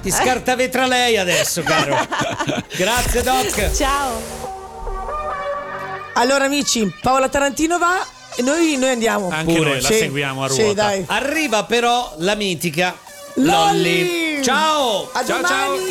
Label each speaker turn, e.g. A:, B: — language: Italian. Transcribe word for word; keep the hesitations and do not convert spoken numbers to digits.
A: Ti scarta vetra lei adesso, caro. Grazie, Doc.
B: Ciao.
C: Allora, amici, Paola Tarantino va e noi, noi andiamo.
D: Anche
A: Pure.
D: noi la
C: Sì.
D: seguiamo a ruota.
C: Sì, dai.
A: Arriva però la mitica
C: Lolli.
A: Lolli. Ciao.
C: A
D: Ciao,
C: domani.
D: ciao.